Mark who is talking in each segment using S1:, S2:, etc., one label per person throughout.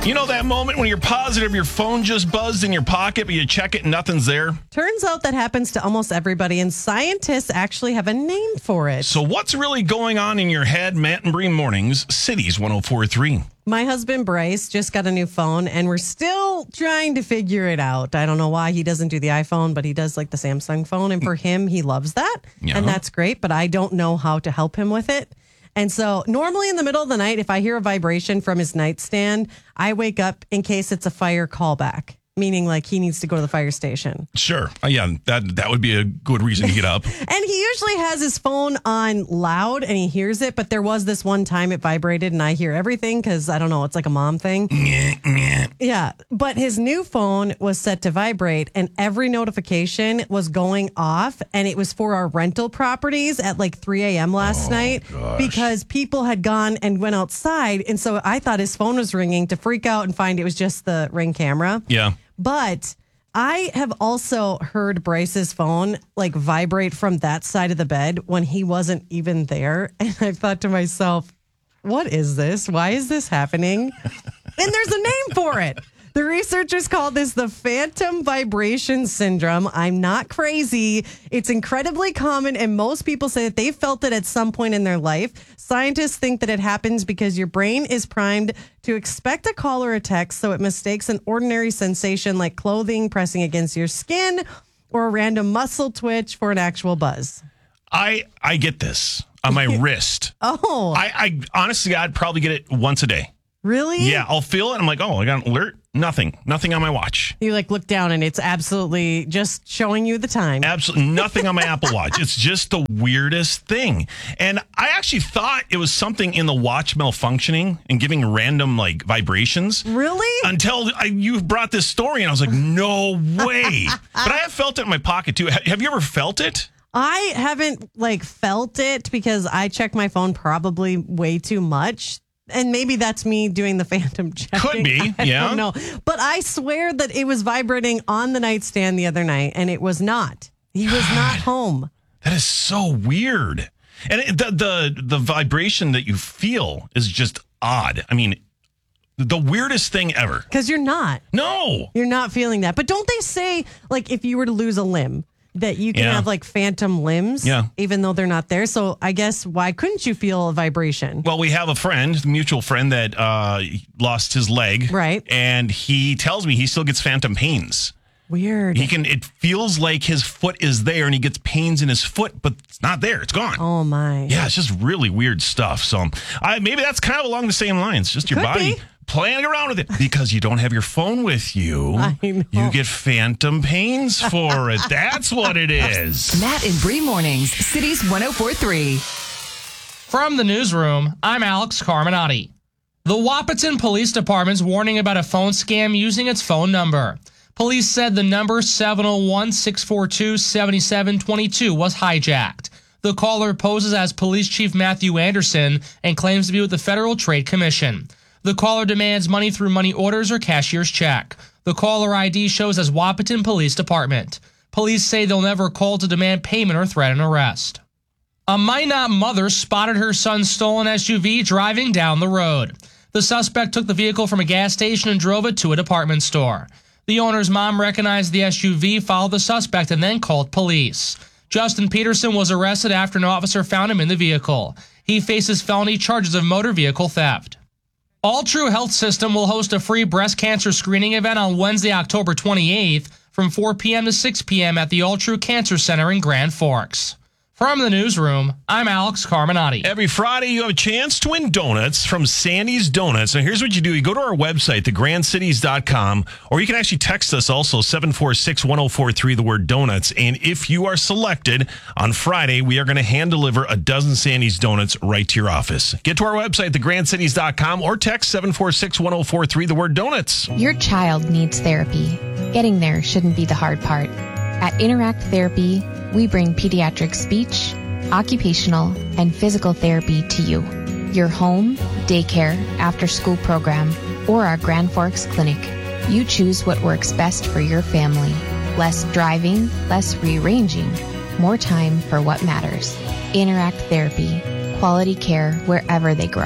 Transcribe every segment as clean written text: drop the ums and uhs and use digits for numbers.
S1: You know that moment when you're positive your phone just buzzed in your pocket, but you check it and nothing's there?
S2: Turns out that happens to almost everybody, and scientists actually have a name for it.
S1: So what's really going on in your head? Matt and Bree Mornings, Cities 104.3.
S2: My husband, Bryce, just got a new phone, and we're still trying to figure it out. I don't know why he doesn't do the iPhone, but he does like the Samsung phone. And for him, he loves that.
S1: Yeah.
S2: And that's great, but I don't know how to help him with it. And so normally in the middle of the night, if I hear a vibration from his nightstand, I wake up in case it's a fire callback, meaning like he needs to go to the fire station.
S1: Sure. Yeah, that would be a good reason to get up.
S2: And he usually has his phone on loud and he hears it. But there was this one time it vibrated and I hear everything because I don't know, it's like a mom thing. Yeah. But his new phone was set to vibrate and every notification was going off. And it was for our rental properties at like 3 a.m. last night because people had gone and went outside. And so I thought his phone was ringing to freak out and find it was just the Ring camera.
S1: Yeah.
S2: But I have also heard Bryce's phone like vibrate from that side of the bed when he wasn't even there. And I thought to myself, what is this? Why is this happening? And there's a name for it. The researchers call this the phantom vibration syndrome. I'm not crazy. It's incredibly common, and most people say that they felt it at some point in their life. Scientists think that it happens because your brain is primed to expect a call or a text, so it mistakes an ordinary sensation like clothing pressing against your skin or a random muscle twitch for an actual buzz.
S1: I get this on my wrist.
S2: Oh.
S1: I honestly, I'd probably get it once a day.
S2: Really?
S1: Yeah, I'll feel it. I'm like, oh, I got an alert. Nothing on my watch.
S2: You like look down and it's absolutely just showing you the time.
S1: Absolutely nothing on my Apple Watch. It's just the weirdest thing. And I actually thought it was something in the watch malfunctioning and giving random like vibrations.
S2: Really?
S1: Until you brought this story and I was like, no way. But I have felt it in my pocket too. Have you ever felt it?
S2: I haven't like felt it because I check my phone probably way too much. And maybe that's me doing the phantom checking.
S1: Could be, yeah.
S2: I don't know. But I swear that it was vibrating on the nightstand the other night, and it was not. He was not home.
S1: That is so weird. And the vibration that you feel is just odd. I mean, the weirdest thing ever.
S2: Because you're not.
S1: No.
S2: You're not feeling that. But don't they say, like, if you were to lose a limb, that you can have like phantom limbs, even though they're not there. So I guess why couldn't you feel a vibration?
S1: Well, we have a mutual friend that lost his leg.
S2: Right.
S1: And he tells me he still gets phantom pains.
S2: Weird.
S1: It feels like his foot is there and he gets pains in his foot, but it's not there. It's gone.
S2: Oh my.
S1: Yeah, it's just really weird stuff. So maybe that's kind of along the same lines. Just your body playing around with it because you don't have your phone with you.
S2: I know.
S1: You get phantom pains for it. That's what it is.
S3: Matt and Bree Mornings, Cities 104.3.
S4: From the newsroom, I'm Alex Carminati. The Wahpeton Police Department's warning about a phone scam using its phone number. Police said the number 701-642-7722 was hijacked. The caller poses as Police Chief Matthew Anderson and claims to be with the Federal Trade Commission. The caller demands money through money orders or cashier's check. The caller ID shows as Wahpeton Police Department. Police say they'll never call to demand payment or threaten arrest. A Minot mother spotted her son's stolen SUV driving down the road. The suspect took the vehicle from a gas station and drove it to a department store. The owner's mom recognized the SUV, followed the suspect, and then called police. Justin Peterson was arrested after an officer found him in the vehicle. He faces felony charges of motor vehicle theft. All True Health System will host a free breast cancer screening event on Wednesday, October 28th from 4 p.m. to 6 p.m. at the All True Cancer Center in Grand Forks. From the newsroom, I'm Alex Carminati.
S1: Every Friday, you have a chance to win donuts from Sandy's Donuts. Now, here's what you do. You go to our website, thegrandcities.com, or you can actually text us also, 746-1043, the word donuts. And if you are selected on Friday, we are going to hand deliver a dozen Sandy's Donuts right to your office. Get to our website, thegrandcities.com, or text 746-1043, the word donuts.
S5: Your child needs therapy. Getting there shouldn't be the hard part. At Interact Therapy, we bring pediatric speech, occupational, and physical therapy to you. Your home, daycare, after-school program, or our Grand Forks clinic. You choose what works best for your family. Less driving, less rearranging, more time for what matters. Interact Therapy, quality care wherever they grow.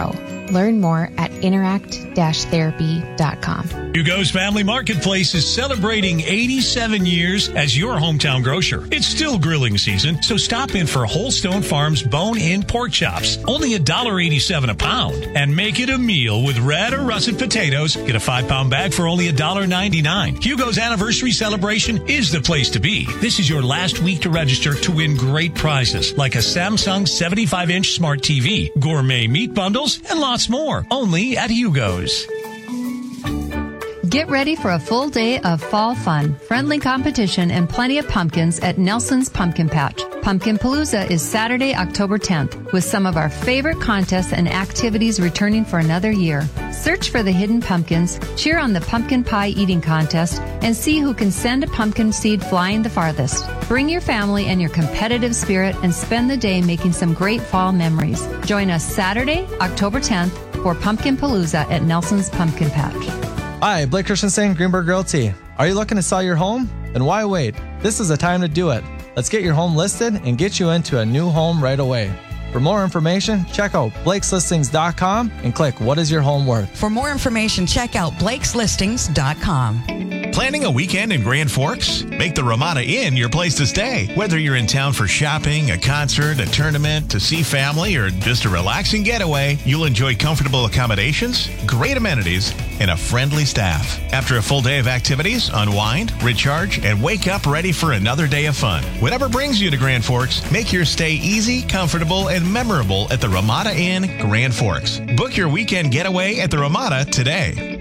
S5: Learn more at interact-therapy.com.
S6: Hugo's Family Marketplace is celebrating 87 years as your hometown grocer. It's still grilling season, so stop in for Holstone Farms bone-in pork chops. Only $1.87 a pound. And make it a meal with red or russet potatoes. Get a 5-pound bag for only $1.99. Hugo's anniversary celebration is the place to be. This is your last week to register to win great prizes like a Samsung 75-inch smart TV, gourmet meat bundles, and lots more. Only at Hugo's.
S7: Get ready for a full day of fall fun, friendly competition, and plenty of pumpkins at Nelson's Pumpkin Patch. Pumpkin Palooza is Saturday, October 10th, with some of our favorite contests and activities returning for another year. Search for the hidden pumpkins, cheer on the pumpkin pie eating contest, and see who can send a pumpkin seed flying the farthest. Bring your family and your competitive spirit and spend the day making some great fall memories. Join us Saturday, October 10th for Pumpkin Palooza at Nelson's Pumpkin Patch.
S8: Hi, Blake Christensen, Greenberg Realty. Are you looking to sell your home? Then why wait? This is the time to do it. Let's get your home listed and get you into a new home right away. For more information, check out blakeslistings.com and click What is your home worth?
S9: For more information, check out blakeslistings.com.
S10: Planning a weekend in Grand Forks? Make the Ramada Inn your place to stay. Whether you're in town for shopping, a concert, a tournament, to see family, or just a relaxing getaway, you'll enjoy comfortable accommodations, great amenities, and a friendly staff. After a full day of activities, unwind, recharge, and wake up ready for another day of fun. Whatever brings you to Grand Forks, make your stay easy, comfortable, and memorable at the Ramada Inn, Grand Forks. Book your weekend getaway at the Ramada today.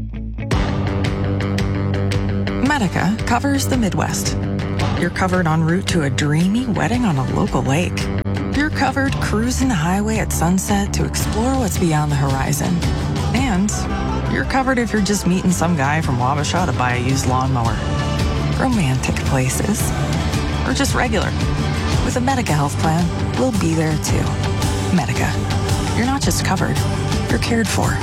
S11: Medica covers the Midwest. You're covered en route to a dreamy wedding on a local lake. You're covered cruising the highway at sunset to explore what's beyond the horizon. And you're covered if you're just meeting some guy from Wabasha to buy a used lawnmower. Romantic places. Or just regular. With a Medica health plan, we'll be there too. Medica. You're not just covered, you're cared for.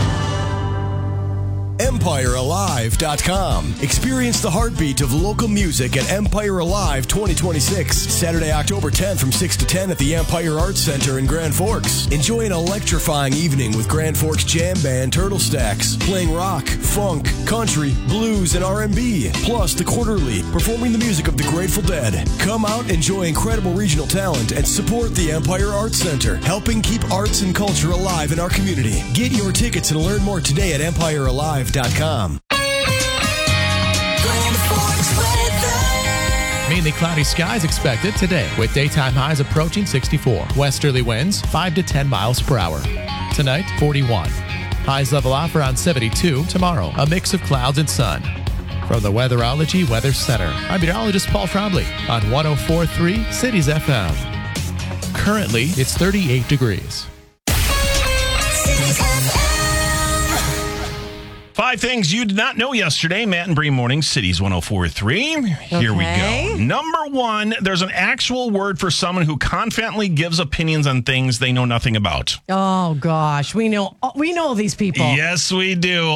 S12: EmpireAlive.com. Experience the heartbeat of local music at Empire Alive 2026. Saturday, October 10th from 6 to 10 at the Empire Arts Center in Grand Forks. Enjoy an electrifying evening with Grand Forks jam band Turtle Stacks, playing rock, funk, country, blues, and R&B. Plus, The Quarterly, performing the music of the Grateful Dead. Come out, enjoy incredible regional talent, and support the Empire Arts Center, helping keep arts and culture alive in our community. Get your tickets and learn more today at EmpireAlive.com.
S13: Mainly cloudy skies expected today with daytime highs approaching 64. Westerly winds 5 to 10 miles per hour. Tonight, 41. Highs level off around 72. Tomorrow, a mix of clouds and sun. From the Weatherology Weather Center, I'm meteorologist Paul Trombley on 104.3 Cities FM. Currently, it's 38 degrees.
S1: 5 things you did not know yesterday. Matt and Bree Morning, Cities 104.3. Here we go. Number 1, there's an actual word for someone who confidently gives opinions on things they know nothing about.
S2: Oh, gosh. We know these people.
S1: Yes, we do.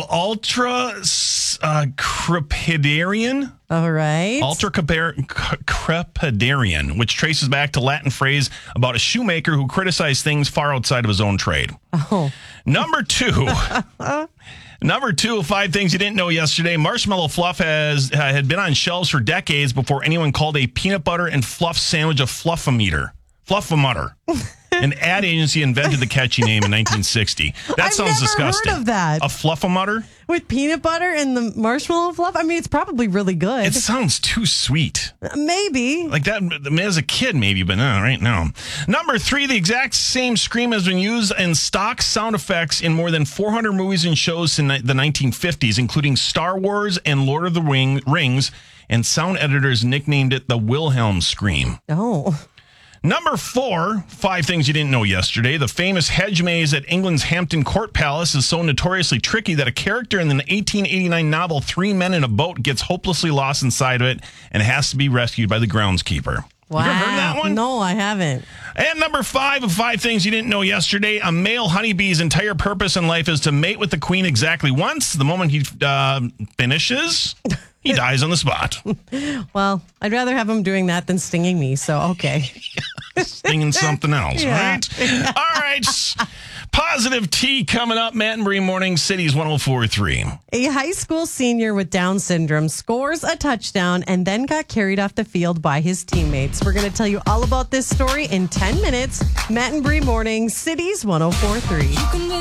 S1: Ultra-crepidarian.
S2: All right.
S1: Ultra-crepidarian, which traces back to Latin phrase about a shoemaker who criticized things far outside of his own trade.
S2: Oh.
S1: Number 2. Number 2, 5 things you didn't know yesterday. Marshmallow Fluff had been on shelves for decades before anyone called a peanut butter and fluff sandwich a Fluffometer. Fluffomutter. An ad agency invented the catchy name in 1960. That sounds disgusting.
S2: I've never heard of that.
S1: A Fluffomutter?
S2: With peanut butter and the marshmallow fluff? I mean, it's probably really good.
S1: It sounds too sweet.
S2: Maybe.
S1: Like that as a kid, maybe, but not right now. Number 3, the exact same scream has been used in stock sound effects in more than 400 movies and shows in the 1950s, including Star Wars and Lord of the Rings, and sound editors nicknamed it the Wilhelm scream.
S2: Oh.
S1: Number 4, 5 things you didn't know yesterday. The famous hedge maze at England's Hampton Court Palace is so notoriously tricky that a character in the 1889 novel 3 Men in a Boat gets hopelessly lost inside of it and has to be rescued by the groundskeeper.
S2: Wow.
S1: You ever heard that one?
S2: No, I haven't.
S1: And number 5 of 5 things you didn't know yesterday. A male honeybee's entire purpose in life is to mate with the queen exactly once. The moment he finishes, he dies on the spot.
S2: Well, I'd rather have him doing that than stinging me, so okay.
S1: Stinging something else, right? All right. Positive T coming up. Matt and Bree Morning, Cities 104.3.
S2: A high school senior with Down syndrome scores a touchdown and then got carried off the field by his teammates. We're going to tell you all about this story in 10 minutes. Matt and Bree Morning, Cities 104.3.